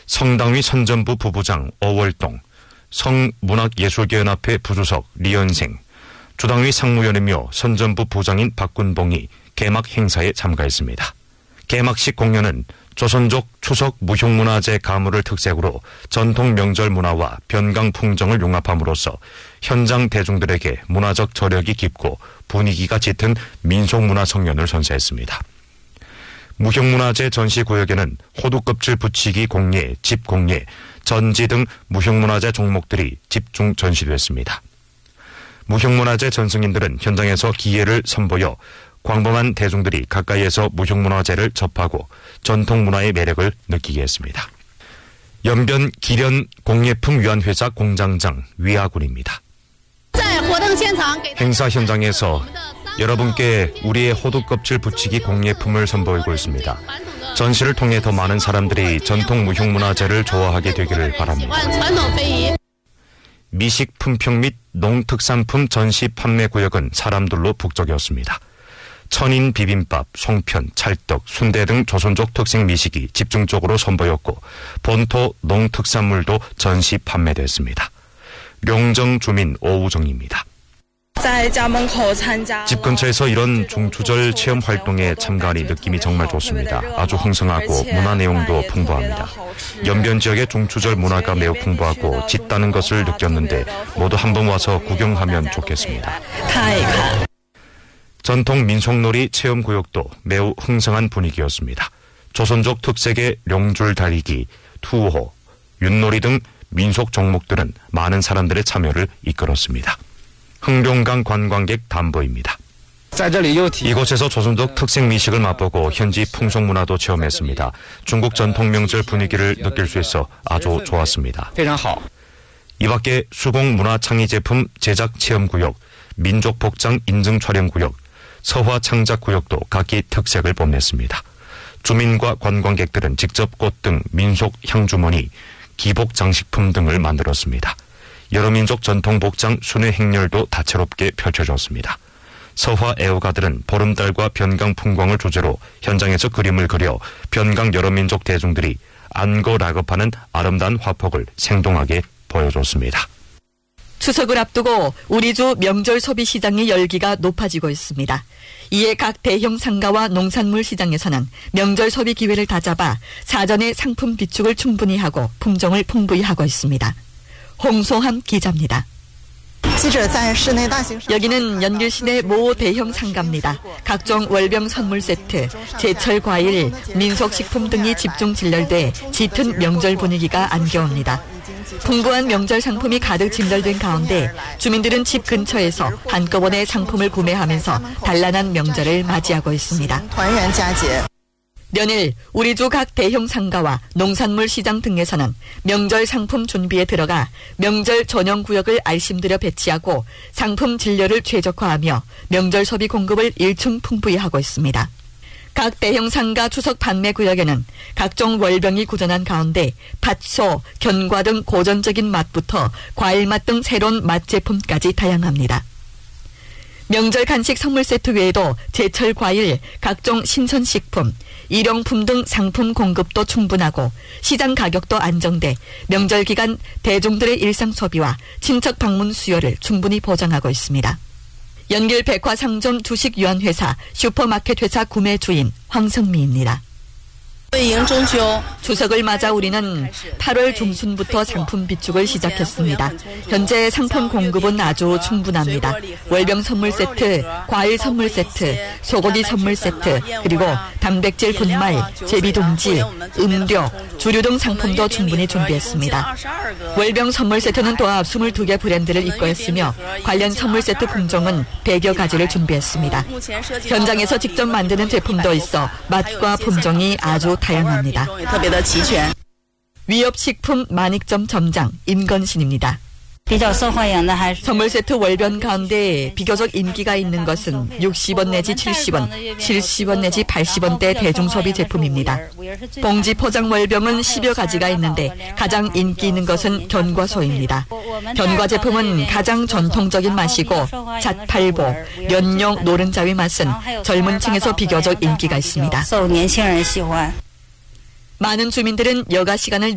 성당위 선전부 부부장 어월동, 성문학예술계연합회 부주석 리연생, 주당위 상무위원이며 선전부 부장인 박군봉이 개막 행사에 참가했습니다. 개막식 공연은 조선족 추석 무형문화재 가물을 특색으로 전통 명절 문화와 변강 풍정을 융합함으로써 현장 대중들에게 문화적 저력이 깊고 분위기가 짙은 민속문화 청년을 선사했습니다. 무형문화재 전시구역에는 호두껍질 붙이기 공예, 집공예, 전지 등 무형문화재 종목들이 집중 전시됐습니다. 무형문화재 전승인들은 현장에서 기회를 선보여 광범한 대중들이 가까이에서 무형문화재를 접하고 전통문화의 매력을 느끼게 했습니다. 연변 기련 공예품위안회사 공장장 위아군입니다. 행사 현장에서 여러분께 우리의 호두껍질 붙이기 공예품을 선보이고 있습니다. 전시를 통해 더 많은 사람들이 전통 무형문화재를 좋아하게 되기를 바랍니다. 미식 품평 및 농특산품 전시 판매 구역은 사람들로 북적였습니다. 천인 비빔밥, 송편, 찰떡, 순대 등 조선족 특색 미식이 집중적으로 선보였고 본토 농특산물도 전시 판매됐습니다. 룡정 주민 오우정입니다. 집 근처에서 이런 중추절 체험 활동에 참가하니 느낌이 정말 좋습니다. 아주 흥성하고 문화 내용도 풍부합니다. 연변 지역의 중추절 문화가 매우 풍부하고 짙다는 것을 느꼈는데 모두 한번 와서 구경하면 좋겠습니다. 전통 민속놀이 체험구역도 매우 흥성한 분위기였습니다. 조선족 특색의 룡줄 달리기, 투호, 윷놀이 등 민속 종목들은 많은 사람들의 참여를 이끌었습니다. 흥룡강 관광객 담보입니다. 이곳에서 조선족 특색 미식을 맛보고 현지 풍속문화도 체험했습니다. 중국 전통 명절 분위기를 느낄 수 있어 아주 좋았습니다. 이 밖에 수공 문화 창의 제품 제작 체험구역, 민족 복장 인증 촬영구역, 서화 창작구역도 각기 특색을 뽐냈습니다. 주민과 관광객들은 직접 꽃 등 민속 향주머니, 기복 장식품 등을 만들었습니다. 여러 민족 전통 복장 순회 행렬도 다채롭게 펼쳐졌습니다. 서화 애호가들은 보름달과 변강 풍광을 주제로 현장에서 그림을 그려 변강 여러 민족 대중들이 안고 락업하는 아름다운 화폭을 생동하게 보여줬습니다. 추석을 앞두고 우리주 명절 소비 시장의 열기가 높아지고 있습니다. 이에 각 대형 상가와 농산물 시장에서는 명절 소비 기회를 다잡아 사전에 상품 비축을 충분히 하고 품종을 풍부히 하고 있습니다. 홍소함 기자입니다. 여기는 연길 시내 모 대형 상가입니다. 각종 월병 선물 세트, 제철 과일, 민속식품 등이 집중 진열돼 짙은 명절 분위기가 안겨옵니다. 풍부한 명절 상품이 가득 진열된 가운데 주민들은 집 근처에서 한꺼번에 상품을 구매하면서 단란한 명절을 맞이하고 있습니다. 연일 우리주 각 대형 상가와 농산물 시장 등에서는 명절 상품 준비에 들어가 명절 전용 구역을 알심들여 배치하고 상품 진료를 최적화하며 명절 소비 공급을 일충 풍부히 하고 있습니다. 각 대형 상가 추석 판매 구역에는 각종 월병이 구전한 가운데 팥소, 견과 등 고전적인 맛부터 과일 맛 등 새로운 맛 제품까지 다양합니다. 명절 간식 선물 세트 외에도 제철 과일, 각종 신선식품, 일용품 등 상품 공급도 충분하고 시장 가격도 안정돼 명절 기간 대중들의 일상 소비와 친척 방문 수요를 충분히 보장하고 있습니다. 연길 백화상점 주식유한회사 슈퍼마켓 회사 구매 주인 황성미입니다. 추석을 맞아 우리는 8월 중순부터 상품 비축을 시작했습니다. 현재 상품 공급은 아주 충분합니다. 월병 선물 세트, 과일 선물 세트, 소고기 선물 세트, 그리고 단백질 분말, 제비동지, 음료, 주류 등 상품도 충분히 준비했습니다. 월병 선물 세트는 또한 22개 브랜드를 입고했으며 관련 선물 세트 품종은 100여 가지를 준비했습니다. 현장에서 직접 만드는 제품도 있어 맛과 품종이 아주 다양합니다. 위협식품 만익점 점장 임건신입니다. 선물 세트 월변 가운데 비교적 인기가 있는 것은 60원 내지 70원, 70원 내지 80원대 대중소비 제품입니다. 봉지 포장 월병은 10여 가지가 있는데 가장 인기 있는 것은 견과소입니다. 견과 제품은 가장 전통적인 맛이고 잣팔보, 연용 노른자의 맛은 젊은 층에서 비교적 인기가 있습니다. 많은 주민들은 여가 시간을